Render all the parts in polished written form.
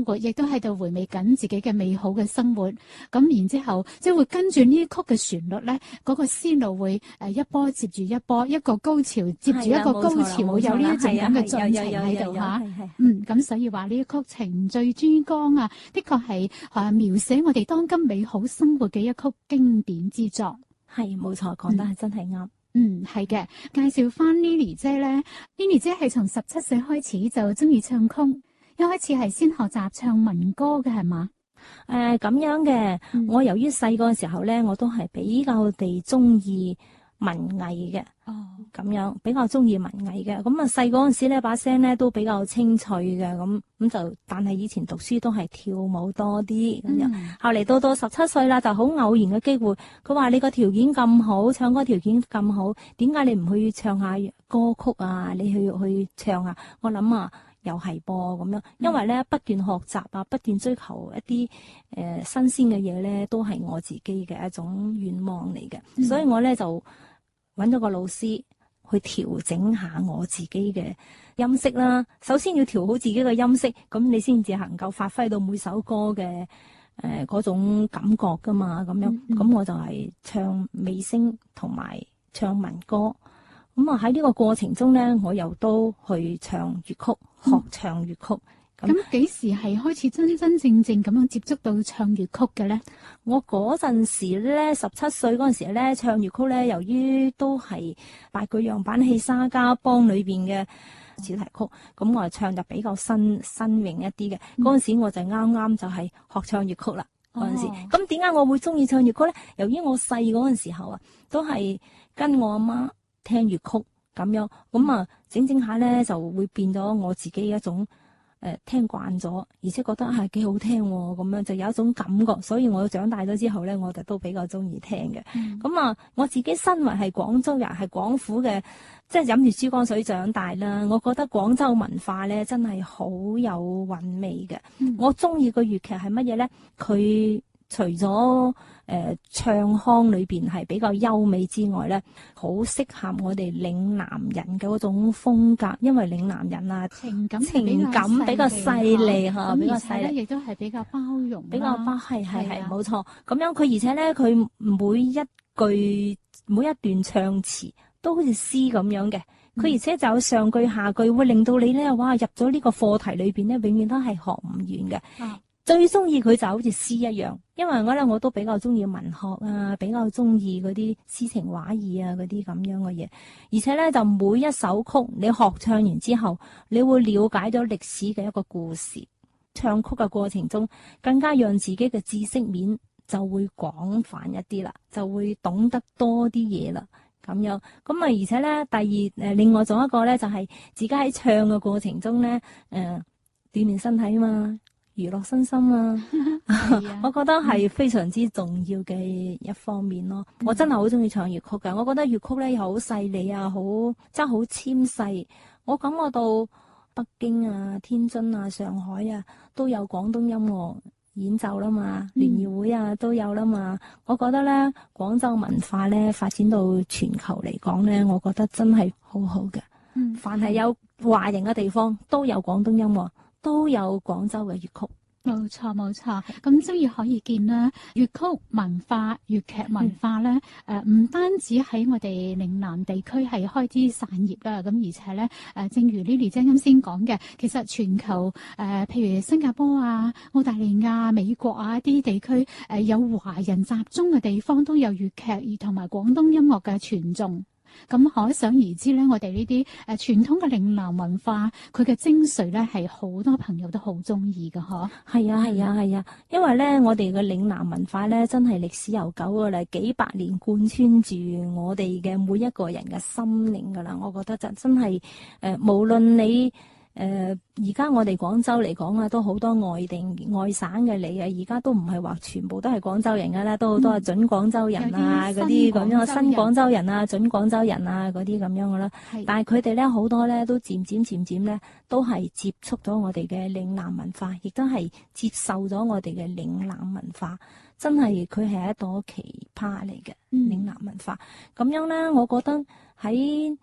活，亦都喺度回味緊自己嘅美好嘅生活。咁然之後，即係會跟住呢曲嘅旋律咧，嗰個思路會一波接住一波，一個高潮接住一個高潮，會有呢一種咁嘅進程喺度嚇。咁所以話呢一曲情緒珠江啊，的確係描寫我哋當今美好生活嘅一曲經典之作。 係冇錯，講得係真係啱。 係嘅。介紹翻 Lily 姐咧，Lily 姐係從17歲開始就中意唱曲，一開始係先學習唱民歌嘅係嘛？ 咁樣嘅，我由於細個嘅時候咧，我都係比較地中意文藝嘅。咁樣比較中意文藝嘅。咁啊細個嗰陣時咧，把聲咧都比較清脆嘅。咁就，但係以前讀書都係跳舞多啲咁樣。後嚟到17歲啦，就好偶然嘅機會，佢話你個條件咁好，唱歌條件咁好，點解你唔去唱下歌曲啊？你去唱啊？我諗啊，又係噃咁樣，因為咧不斷學習啊，不斷追求一啲新鮮嘅嘢咧，都係我自己嘅一種願望嚟嘅。所以我咧就揾咗個老師去調整下我自己嘅音色啦。首先要調好自己嘅音色，咁你先至能夠發揮到每首歌嘅嗰種感覺噶嘛。咁樣咁我就係唱美聲同埋唱民歌。咁啊喺呢個過程中咧，我又都去唱粵曲，學唱粵曲。 咁幾時係開始真真正正咁樣接觸到唱粵曲嘅咧？ 我嗰陣時咧，17歲嗰陣時咧，唱粵曲咧，由於都係八句樣板戲沙家幫裏邊嘅主題曲，咁我唱就比較新穎一啲嘅。嗰陣時我就啱啱就係學唱粵曲啦。嗰陣時，咁點解我會中意唱粵曲咧？由於我細嗰陣時候啊，都係跟我阿媽聽粵曲咁樣，咁啊整下咧就會變咗我自己一種聽慣咗，而且覺得係幾好聽喎，咁樣就有一種感覺，所以我長大咗之後咧，我就都比較中意聽嘅。咁啊，我自己身為係廣州人，係廣府嘅，即係飲住珠江水長大啦。我覺得廣州文化咧真係好有韻味嘅。我中意個粵劇係乜嘢咧？佢除咗唱腔裏邊係比較優美之外咧，好適合我哋嶺南人嘅嗰種風格，因為嶺南人啊情感比較細膩嚇，比較細膩， 亦都係比較包容， 比較係冇錯。咁樣佢而且咧，佢每一句每一段唱詞都好似詩咁樣嘅。佢而且就有上句下句，會令到你咧哇入咗呢個課題裏邊咧，永遠都係學唔完嘅。最中意佢就好似詩一樣，因為我都比較中意文學啊，比較中意嗰啲詩情畫意啊嗰啲咁樣嘅嘢。而且咧就每一首曲你學唱完之後，你會了解咗歷史嘅一個故事。唱曲嘅過程中，更加讓自己嘅知識面就會廣泛一啲啦，就會懂得多啲嘢啦。咁樣咁啊，而且咧另外仲有一個咧就係自己喺唱嘅過程中咧鍛鍊身體啊嘛。娛樂身心啊，我覺得係非常之重要嘅一方面咯。我真係好中意唱粵曲㗎，我覺得粵曲咧又好細膩啊，真係好纖細。我感覺到北京啊、天津啊、上海啊都有廣東音樂演奏啦嘛，聯誼會啊都有啦嘛。我覺得咧廣州文化咧發展到全球嚟講咧，我覺得真係好好嘅。凡係有華人嘅地方都有廣東音樂。都有廣州嘅粵曲， 冇錯。咁所以可以見啦，粵曲文化、粵劇文化咧，唔單止喺我哋嶺南地區係開枝散葉啦，咁而且咧，正如 Lily 姐啱先講嘅，其實全球譬如新加坡啊、澳大利亞、美國啊一啲地區，有華人集中嘅地方都有粵劇同埋廣東音樂嘅傳頌。咁可想而知咧，我哋呢啲傳統嘅嶺南文化，佢嘅精髓咧係好多朋友都好中意㗎嗬。 係啊，因為咧我哋嘅嶺南文化咧真係歷史悠久㗎啦，幾百年貫穿住我哋嘅每一個人嘅心靈㗎啦。我覺得就真係無論你而家我哋廣州嚟講啊，都好多外省嘅嚟啊，而家都唔係話全部都係廣州人㗎啦，都好多係準廣州人啊，嗰啲咁樣新廣州人啊、準廣州人啊嗰啲咁樣㗎啦。但係佢哋咧好多咧都漸漸咧都係接觸咗我哋嘅嶺南文化，亦都係接受咗我哋嘅嶺南文化。真係佢係一朵奇葩嚟嘅嶺南文化。咁樣咧，我覺得喺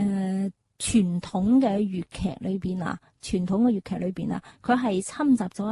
傳統嘅粵劇裏邊啊，佢係侵襲咗